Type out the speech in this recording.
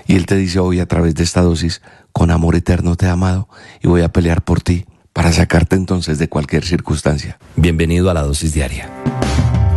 Y Él te dice hoy a través de esta dosis, con amor eterno te he amado y voy a pelear por ti para sacarte entonces de cualquier circunstancia. Bienvenido a la dosis diaria.